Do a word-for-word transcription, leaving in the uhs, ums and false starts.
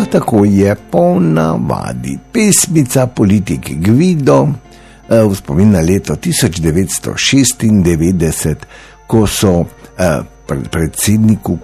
tako je ponavadi. Pesmica politik Gvido v spomin na leto tisoč devetsto šestindevetdeset, ko so predsedniku